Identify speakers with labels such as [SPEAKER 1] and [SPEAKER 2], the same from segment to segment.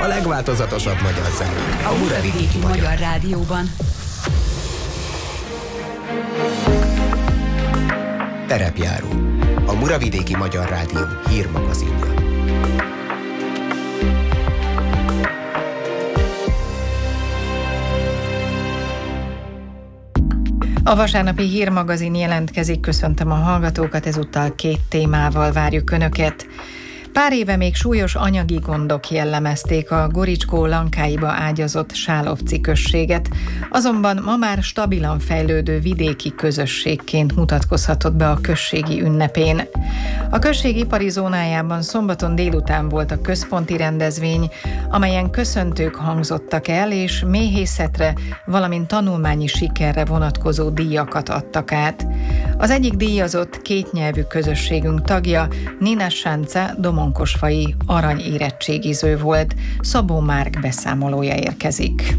[SPEAKER 1] A legváltozatosabb magyar zene.
[SPEAKER 2] A Muravidéki Magyar Rádióban.
[SPEAKER 1] Terepjáró. A Muravidéki Magyar Rádió hírmagazinja.
[SPEAKER 3] A vasárnapi hírmagazin jelentkezik, köszöntöm a hallgatókat, ezúttal 2 témával várjuk Önöket. Pár éve még súlyos anyagi gondok jellemezték a Goricskó Lankáiba ágyazott Sálovci községet, azonban ma már stabilan fejlődő vidéki közösségként mutatkozhatott be a községi ünnepén. A község ipari zónájában szombaton délután volt a központi rendezvény, amelyen köszöntők hangzottak el, és méhészetre, valamint tanulmányi sikerre vonatkozó díjakat adtak át. Az egyik díjazott kétnyelvű közösségünk tagja, Nina Sánca domonkosfai aranyérettségiző volt. Szabó Márk beszámolója érkezik.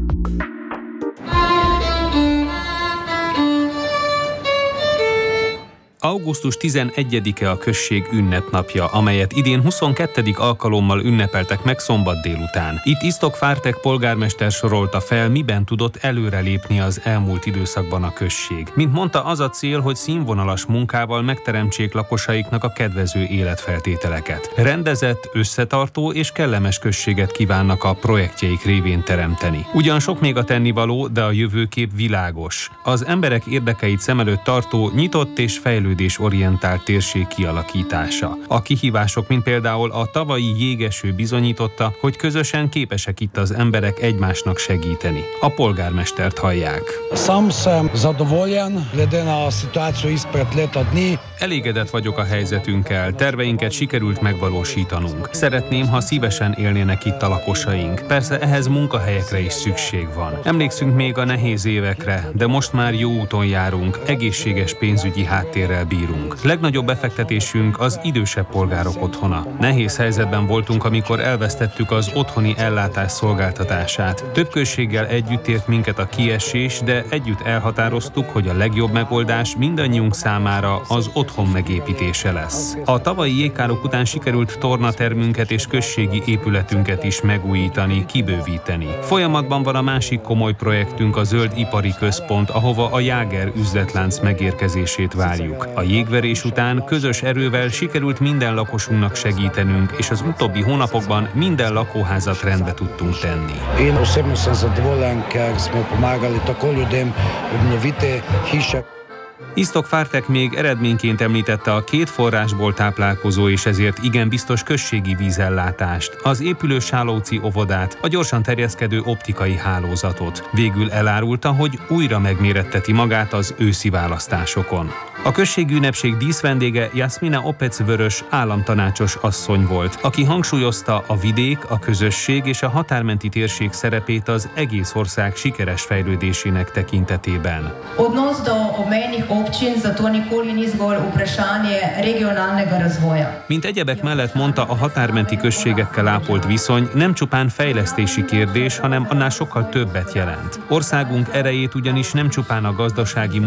[SPEAKER 4] Augusztus 11-e a község ünnepnapja, amelyet idén 22. alkalommal ünnepeltek meg szombat délután. Itt Iztok Fártek polgármester sorolta fel, miben tudott előrelépni az elmúlt időszakban a község. Mint mondta, az a cél, hogy színvonalas munkával megteremtsék lakosaiknak a kedvező életfeltételeket. Rendezett, összetartó és kellemes községet kívánnak a projektjeik révén teremteni. Ugyan sok még a tennivaló, de a jövőkép világos. Az emberek érdekeit szem előtt tartó, nyitott és fejlődésorientált térség kialakítása. A kihívások, mint például a tavalyi jégeső bizonyította, hogy közösen képesek itt az emberek egymásnak segíteni. A polgármestert hallják.
[SPEAKER 5] Sam sem zadovoljan, glede na situáció ispred leta dni.
[SPEAKER 4] Elégedett vagyok a helyzetünkkel, terveinket sikerült megvalósítanunk. Szeretném, ha szívesen élnének itt a lakosaink. Persze ehhez munkahelyekre is szükség van. Emlékszünk még a nehéz évekre, de most már jó úton járunk, egészséges pénzügyi háttérrel bírunk. Legnagyobb befektetésünk az idősebb polgárok otthona. Nehéz helyzetben voltunk, amikor elvesztettük az otthoni ellátás szolgáltatását. Több községgel együtt ért minket a kiesés, de együtt elhatároztuk, hogy a legjobb megoldás mindannyiunk számára az otthon megépítése lesz. A tavalyi jégkárok után sikerült tornatermünket és községi épületünket is megújítani, kibővíteni. Folyamatban van a másik komoly projektünk, a Zöld Ipari Központ, ahova a Jáger üzletlánc megérkezését várjuk. A jégverés után közös erővel sikerült minden lakosunknak segítenünk, és az utóbbi hónapokban minden lakóházat rendbe tudtunk tenni.
[SPEAKER 5] Én osobno sem zadovoljan, ker smo pomagali tako ljudem obnoviti hiše.
[SPEAKER 4] Iztok Fártek még eredményként említette a 2 forrásból táplálkozó és ezért igen biztos községi vízellátást, az épülő Sálovci óvodát, a gyorsan terjeszkedő optikai hálózatot. Végül elárulta, hogy újra megméretteti magát az őszi választásokon. A községi ünnepség díszvendége Jasmina Opec-Vörös államtanácsos asszony volt, aki hangsúlyozta a vidék, a közösség és a határmenti térség szerepét az egész ország sikeres fejlődésének tekintetében.
[SPEAKER 6] Odnos do obmejnih občin zato nikoli ni zgolj vprašanje regionalnega razvoja.
[SPEAKER 4] Mint egyebek mellett mondta, a határmenti községekkel ápolt viszony nem csupán fejlesztési kérdés, hanem annál sokkal többet jelent. Országunk erejét ugyanis nem csupán a gazdasági